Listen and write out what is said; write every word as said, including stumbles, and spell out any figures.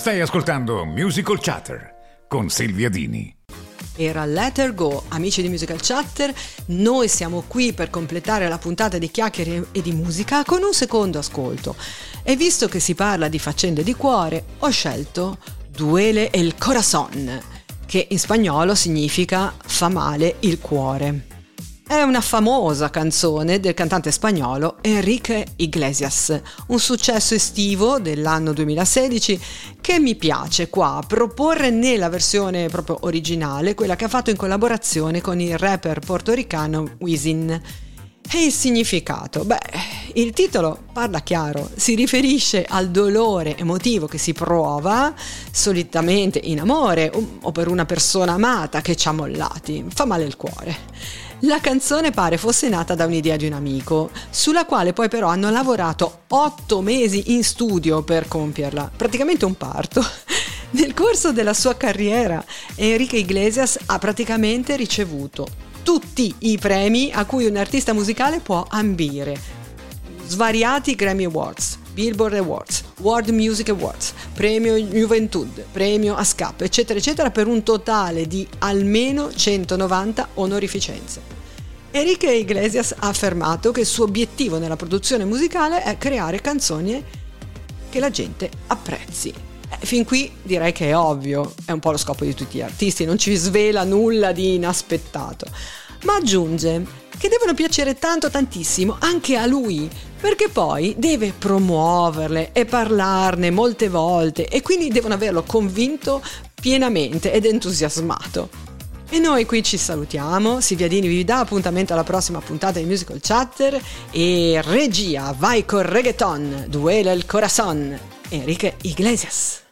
Stai ascoltando Musical Chatter con Silvia Dini. Era Let Her Go, amici di Musical Chatter. Noi siamo qui per completare la puntata di chiacchiere e di musica con un secondo ascolto. E visto che si parla di faccende di cuore, ho scelto Duele el corazón, che in spagnolo significa fa male il cuore. È una famosa canzone del cantante spagnolo Enrique Iglesias, un successo estivo dell'anno duemilasedici che mi piace qua proporre nella versione proprio originale, quella che ha fatto in collaborazione con il rapper portoricano Wisin. E il significato? Beh, il titolo parla chiaro, si riferisce al dolore emotivo che si prova solitamente in amore o per una persona amata che ci ha mollati, fa male il cuore. La canzone pare fosse nata da un'idea di un amico, sulla quale poi però hanno lavorato otto mesi in studio per compierla, praticamente un parto. Nel corso della sua carriera, Enrique Iglesias ha praticamente ricevuto tutti i premi a cui un artista musicale può ambire. Svariati Grammy Awards, Billboard Awards, World Music Awards, Premio Juventud, Premio ASCAP, eccetera, eccetera, per un totale di almeno centonovanta onorificenze. Enrique Iglesias ha affermato che il suo obiettivo nella produzione musicale è creare canzoni che la gente apprezzi. Eh, fin qui direi che è ovvio, è un po' lo scopo di tutti gli artisti, non ci svela nulla di inaspettato, ma aggiunge che devono piacere tanto tantissimo anche a lui, perché poi deve promuoverle e parlarne molte volte e quindi devono averlo convinto pienamente ed entusiasmato. E noi qui ci salutiamo, Silvia Dini vi dà appuntamento alla prossima puntata di Musical Chatter e regia, vai col reggaeton, Duele el corazón, Enrique Iglesias.